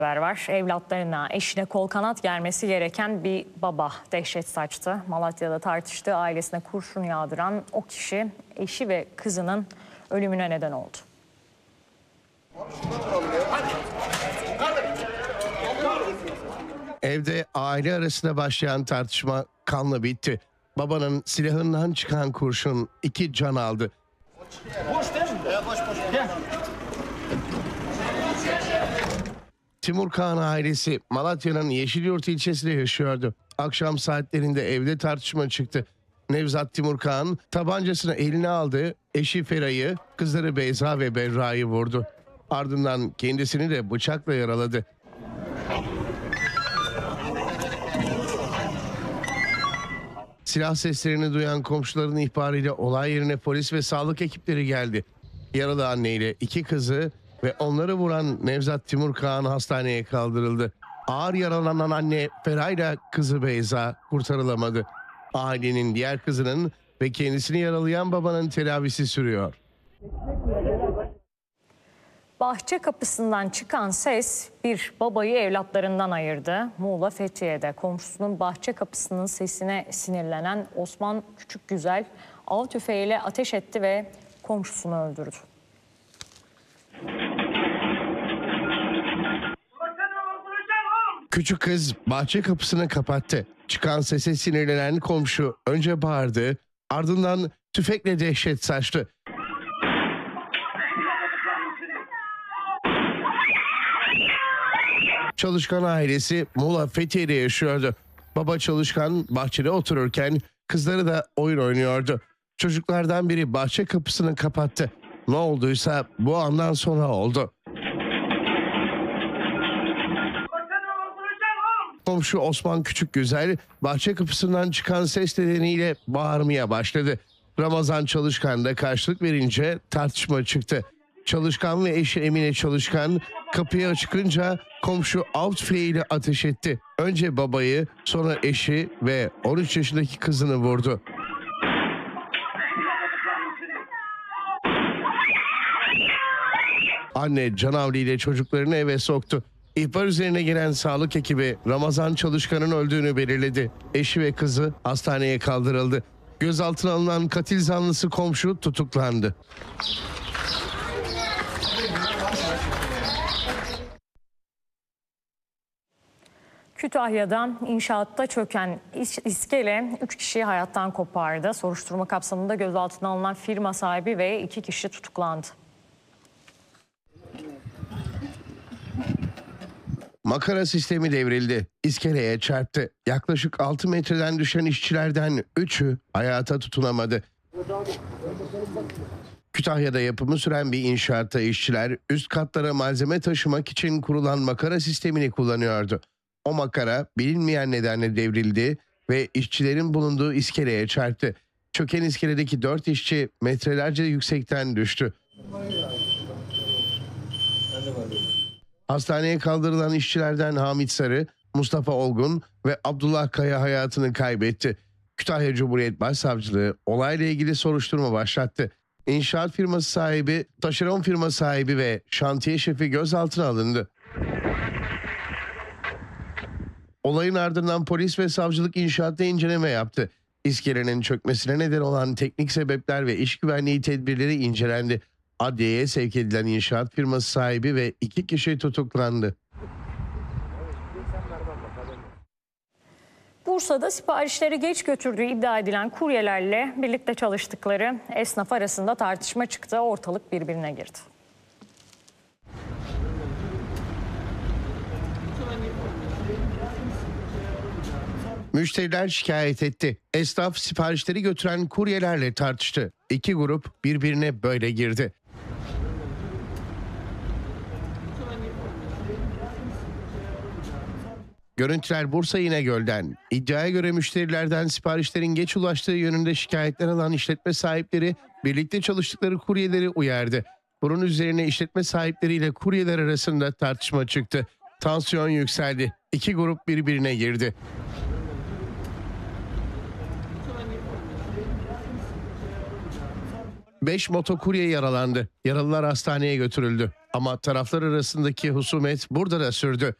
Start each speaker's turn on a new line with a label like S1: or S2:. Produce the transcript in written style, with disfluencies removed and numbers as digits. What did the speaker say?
S1: Haber var. Evlatlarına, eşine kol kanat germesi gereken bir baba dehşet saçtı. Malatya'da tartıştığı ailesine kurşun yağdıran o kişi eşi ve kızının ölümüne neden oldu.
S2: Evde aile arasında başlayan tartışma kanla bitti. Babanın silahından çıkan kurşun 2 can aldı. Timur Kağan ailesi Malatya'nın Yeşilyurt ilçesinde yaşıyordu. Akşam saatlerinde evde tartışma çıktı. Nevzat Timur Kağan tabancasını eline aldı, eşi Feray'ı, kızları Beyza ve Berra'yı vurdu. Ardından kendisini de bıçakla yaraladı. Silah seslerini duyan komşuların ihbarıyla olay yerine polis ve sağlık ekipleri geldi. Yaralı anneyle 2 kızı ve onları vuran Nevzat Timur Kağan hastaneye kaldırıldı. Ağır yaralanan anne Feray'la kızı Beyza kurtarılamadı. Ailenin diğer kızının ve kendisini yaralayan babanın tedavisi sürüyor.
S1: Bahçe kapısından çıkan ses bir babayı evlatlarından ayırdı. Muğla Fethiye'de komşusunun bahçe kapısının sesine sinirlenen Osman Küçükgüzel av tüfeğiyle ateş etti ve komşusunu öldürdü.
S2: Küçük kız bahçe kapısını kapattı. Çıkan sese sinirlenen komşu önce bağırdı, ardından tüfekle dehşet saçtı. Çalışkan ailesi Muğla Fethiye'de yaşıyordu. Baba Çalışkan bahçede otururken kızları da oyun oynuyordu. Çocuklardan biri bahçe kapısını kapattı. Ne olduysa bu andan sonra oldu. Komşu Osman Küçükgüzel bahçe kapısından çıkan ses nedeniyle bağırmaya başladı. Ramazan Çalışkan da karşılık verince tartışma çıktı. Çalışkan ve eşi Emine Çalışkan kapıyı çıkınca komşu av tüfeğiyle ateş etti. Önce babayı, sonra eşi ve 13 yaşındaki kızını vurdu. Anne canavliyle çocuklarını eve soktu. İhbar üzerine gelen sağlık ekibi Ramazan Çalışkan'ın öldüğünü belirledi. Eşi ve kızı hastaneye kaldırıldı. Gözaltına alınan katil zanlısı komşu tutuklandı.
S1: Kütahya'da inşaatta çöken iskele 3 kişiyi hayattan kopardı. Soruşturma kapsamında gözaltına alınan firma sahibi ve 2 kişi tutuklandı.
S2: Makara sistemi devrildi. İskeleye çarptı. Yaklaşık 6 metreden düşen işçilerden 3'ü hayata tutunamadı. Kütahya'da yapımı süren bir inşaatta işçiler üst katlara malzeme taşımak için kurulan makara sistemini kullanıyordu. O makara bilinmeyen nedenle devrildi ve işçilerin bulunduğu iskeleye çarptı. Çöken iskeledeki 4 işçi metrelerce yüksekten düştü. Hastaneye kaldırılan işçilerden Hamit Sarı, Mustafa Olgun ve Abdullah Kaya hayatını kaybetti. Kütahya Cumhuriyet Başsavcılığı olayla ilgili soruşturma başlattı. İnşaat firması sahibi, taşeron firma sahibi ve şantiye şefi gözaltına alındı. Olayın ardından polis ve savcılık inşaatta inceleme yaptı. İskelenin çökmesine neden olan teknik sebepler ve iş güvenliği tedbirleri incelendi. Adliyeye sevk edilen inşaat firması sahibi ve 2 kişi tutuklandı.
S1: Bursa'da siparişleri geç götürdüğü iddia edilen kuryelerle birlikte çalıştıkları esnaf arasında tartışma çıktı. Ortalık birbirine girdi.
S2: Müşteriler şikayet etti. Esnaf siparişleri götüren kuryelerle tartıştı. 2 grup birbirine böyle girdi. Görüntüler Bursa İnegöl'den. İddiaya göre müşterilerden siparişlerin geç ulaştığı yönünde şikayetler alan işletme sahipleri birlikte çalıştıkları kuryeleri uyardı. Bunun üzerine işletme sahipleriyle kuryeler arasında tartışma çıktı. Tansiyon yükseldi. 2 grup birbirine girdi. 5 motokurye yaralandı. Yaralılar hastaneye götürüldü. Ama taraflar arasındaki husumet burada da sürdü.